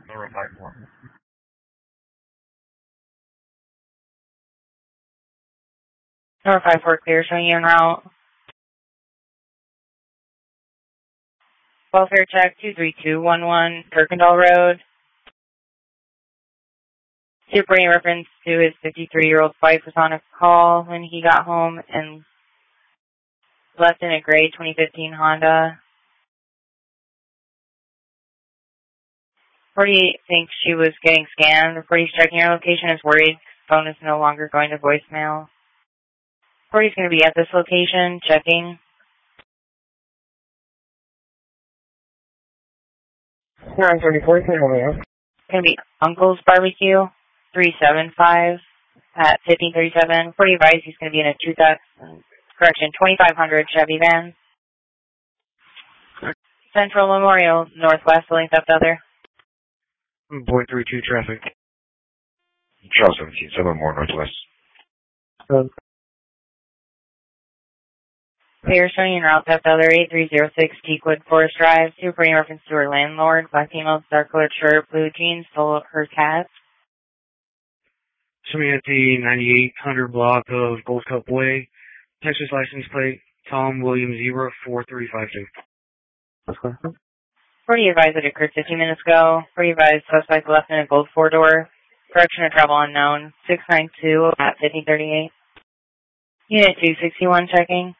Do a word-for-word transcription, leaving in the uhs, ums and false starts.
Zero five four. Number five four clear, showing you en route. Welfare check two three two one one, Kirkendall Road. Reporting reference to his fifty-three-year-old wife was on a call when he got home and left in a gray twenty fifteen Honda. Reporting thinks she was getting scammed. Reporting checking her location is worried phone is no longer going to voicemail. Reporting is going to be at this location, checking. nine thirty-four, can you help me out? It's going to be Uncle's Barbecue, three seven five at fifteen thirty-seven. Reporting advised he's going to be in a two thousand, correction, twenty-five hundred Chevy van. Central Memorial, Northwest, Willing Theft Other. Boy three two traffic. Charles seventeen, seven more Northwest. Um, Clear, showing en route Theft Other eight three zero six Teakwood Forest Drive. Reporting reference to her landlord. Black female, dark colored shirt, blue jeans, stole her cat. Somebody at the ninety-eight hundred block of Gold Cup Way. Texas license plate, Tom Williams zero four three five two. Reporting advised that it occurred fifteen minutes ago. Reporting advised suspect left in a gold four-door. Direction of travel unknown. six nine two at fifteen thirty-eight. Unit two sixty-one checking.